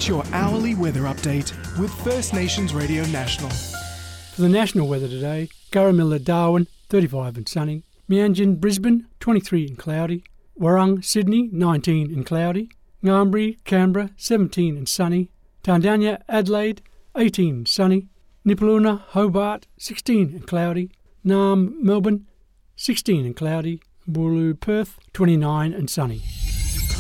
Get your hourly weather update with First Nations Radio National. For the national weather today, Garramilla, Darwin, 35 and sunny. Meanjin, Brisbane, 23 and cloudy. Warrung, Sydney, 19 and cloudy. Ngambri, Canberra, 17 and sunny. Tandanya, Adelaide, 18 and sunny. Nipaluna, Hobart, 16 and cloudy. Naarm, Melbourne, 16 and cloudy. Wooroloo, Perth, 29 and sunny.